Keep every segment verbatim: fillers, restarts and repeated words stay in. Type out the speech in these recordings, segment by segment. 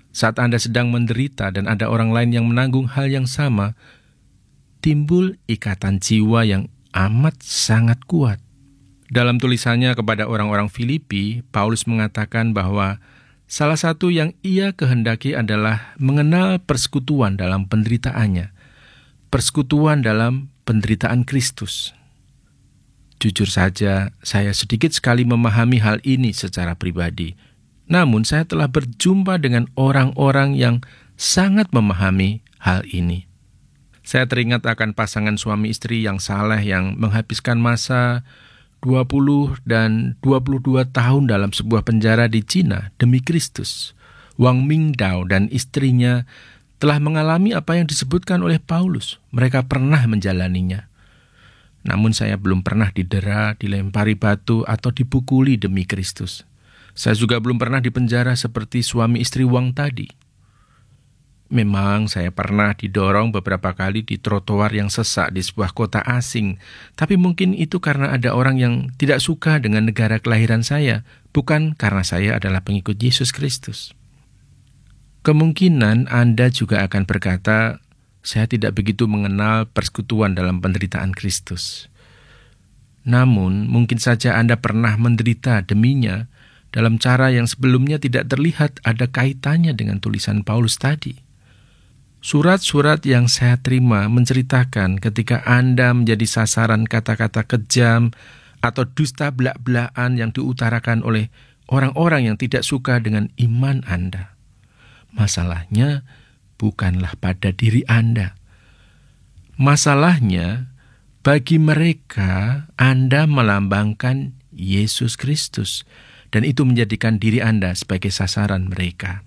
Saat Anda sedang menderita dan ada orang lain yang menanggung hal yang sama, timbul ikatan jiwa yang amat sangat kuat. Dalam tulisannya kepada orang-orang Filipi, Paulus mengatakan bahwa salah satu yang ia kehendaki adalah mengenal persekutuan dalam penderitaannya, persekutuan dalam penderitaan Kristus. Jujur saja, saya sedikit sekali memahami hal ini secara pribadi. Namun saya telah berjumpa dengan orang-orang yang sangat memahami hal ini. Saya teringat akan pasangan suami istri yang saleh yang menghabiskan masa dua puluh dan dua puluh dua tahun dalam sebuah penjara di Cina demi Kristus. Wang Mingdao dan istrinya telah mengalami apa yang disebutkan oleh Paulus. Mereka pernah menjalaninya. Namun saya belum pernah didera, dilempari batu, atau dipukuli demi Kristus. Saya juga belum pernah dipenjara seperti suami istri Wang tadi. Memang saya pernah didorong beberapa kali di trotoar yang sesak di sebuah kota asing, tapi mungkin itu karena ada orang yang tidak suka dengan negara kelahiran saya, bukan karena saya adalah pengikut Yesus Kristus. Kemungkinan Anda juga akan berkata, saya tidak begitu mengenal persekutuan dalam penderitaan Kristus. Namun, mungkin saja Anda pernah menderita deminya, dalam cara yang sebelumnya tidak terlihat ada kaitannya dengan tulisan Paulus tadi. Surat-surat yang saya terima menceritakan ketika Anda menjadi sasaran kata-kata kejam atau dusta belak-belakan yang diutarakan oleh orang-orang yang tidak suka dengan iman Anda. Masalahnya bukanlah pada diri Anda. Masalahnya bagi mereka Anda melambangkan Yesus Kristus, dan itu menjadikan diri Anda sebagai sasaran mereka.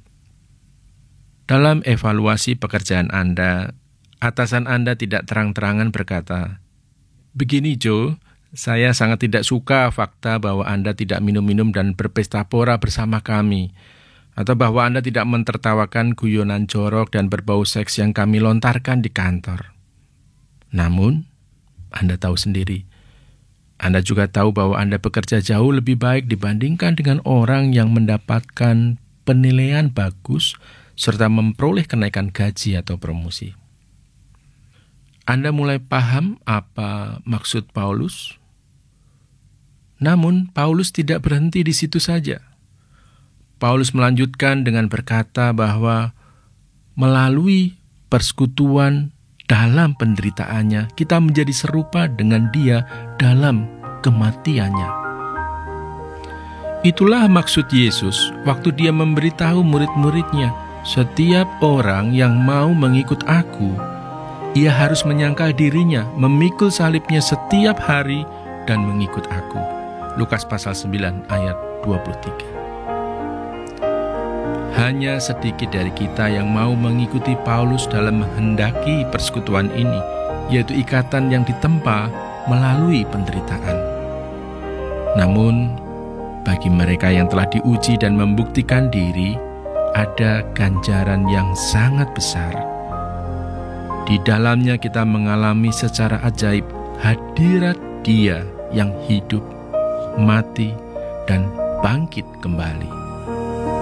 Dalam evaluasi pekerjaan Anda, atasan Anda tidak terang-terangan berkata, "Begini Joe, saya sangat tidak suka fakta bahwa Anda tidak minum-minum dan berpesta pora bersama kami, atau bahwa Anda tidak mentertawakan guyonan jorok dan berbau seks yang kami lontarkan di kantor." Namun, Anda tahu sendiri, Anda juga tahu bahwa Anda bekerja jauh lebih baik dibandingkan dengan orang yang mendapatkan penilaian bagus serta memperoleh kenaikan gaji atau promosi. Anda mulai paham apa maksud Paulus? Namun, Paulus tidak berhenti di situ saja. Paulus melanjutkan dengan berkata bahwa melalui persekutuan dalam penderitaannya, kita menjadi serupa dengan dia dalam kematiannya. Itulah maksud Yesus waktu dia memberitahu murid-muridnya, setiap orang yang mau mengikut aku, ia harus menyangkal dirinya, memikul salibnya setiap hari, dan mengikut aku. Lukas pasal sembilan ayat dua puluh tiga. Hanya sedikit dari kita yang mau mengikuti Paulus dalam menghendaki persekutuan ini, yaitu ikatan yang ditempa melalui penderitaan. Namun, bagi mereka yang telah diuji dan membuktikan diri, ada ganjaran yang sangat besar. Di dalamnya kita mengalami secara ajaib hadirat Dia yang hidup, mati, dan bangkit kembali.